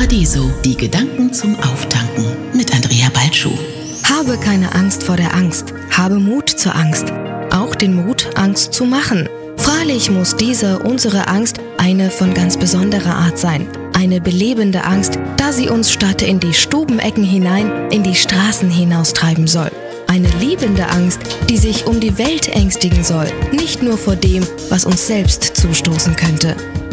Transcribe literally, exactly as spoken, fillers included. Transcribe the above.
Paradiso, die Gedanken zum Auftanken mit Andrea Balschuh. Habe keine Angst vor der Angst. Habe Mut zur Angst. Auch den Mut, Angst zu machen. Freilich muss diese, unsere Angst, eine von ganz besonderer Art sein. Eine belebende Angst, da sie uns statt in die Stubenecken hinein, in die Straßen hinaustreiben soll. Eine liebende Angst, die sich um die Welt ängstigen soll, nicht nur vor dem, was uns selbst zustoßen könnte.